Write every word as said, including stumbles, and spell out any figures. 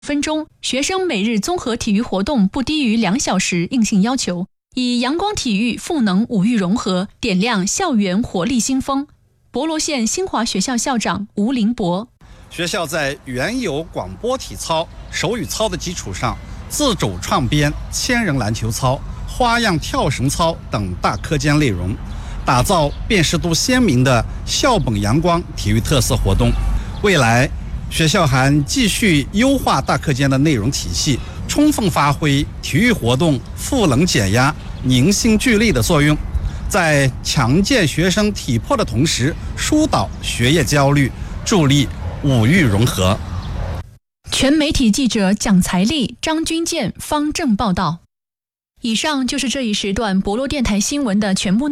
分钟，学生每日综合体育活动不低于两小时硬性要求，以阳光体育赋能五育融合，点亮校园活力新风。博罗县新华学校校长吴林博， 学校在原有广播体操、手语操的基础上，自主创编千人篮球操、花样跳绳操等大课间内容，打造辨识度鲜明的校本阳光体育特色活动。未来学校还继续优化大课间的内容体系，充分发挥体育活动赋能减压、凝心聚力的作用，在强健学生体魄的同时，疏导学业焦虑，助力五育融合。 全媒体记者蒋才丽、张军健、方正报道。以上就是这一时段博罗电台新闻的全部内容。